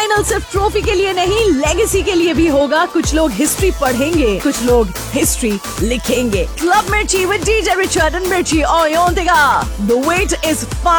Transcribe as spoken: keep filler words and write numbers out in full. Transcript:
Final सिर्फ trophy के लिए नहीं, लेगेसी के लिए भी होगा। कुछ लोग हिस्ट्री पढ़ेंगे, कुछ लोग हिस्ट्री लिखेंगे। क्लब मिर्ची विद डीजे रिचर्ड एंड मिर्ची on Yondiga. The wait is far.